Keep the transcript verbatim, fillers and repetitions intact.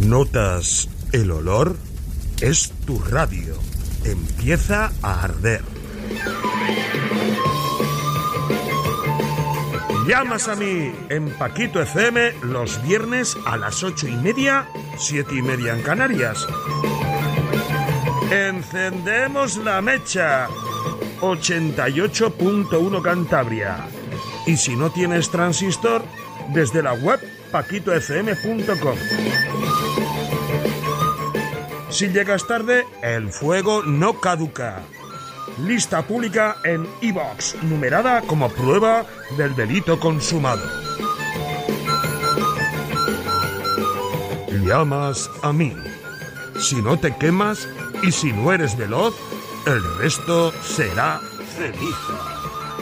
¿Notas el olor? Es tu radio. Empieza a arder. Llamas a mí en Paquito F M los viernes a las ocho y media, siete y media en Canarias. Encendemos la mecha. ochenta y ocho punto uno Cantabria. Y si no tienes transistor, desde la web paquito f m punto com. Si llegas tarde, el fuego no caduca. Lista pública en iVoox, numerada como prueba del delito consumado. Llamas a mí. Si no te quemas y si no eres veloz, el resto será ceniza.